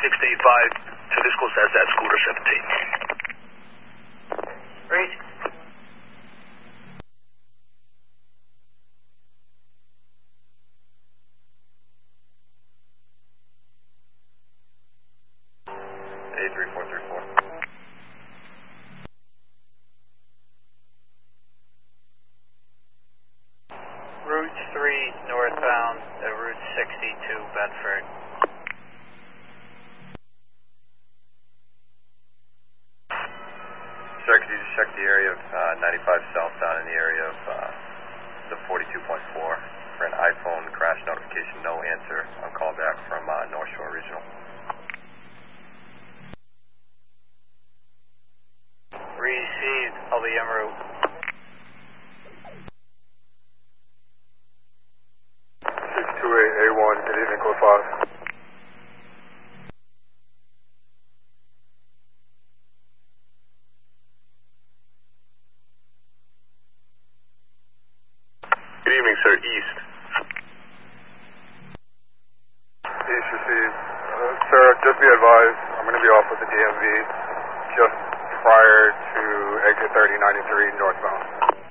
685 to this course as that scooter 17. Reach. A3434. Route 3 northbound, Route 62 Bedford. Sir, could you just check the area of 95 southbound in the area of the 42.4 for an iPhone crash notification, no answer on callback from North Shore Regional. Received, I'll be en route. 628A1, good evening, code 5. Good evening, sir. East. East received. Sir, just be advised, I'm going to be off with the DMV just prior to exit 3093 northbound.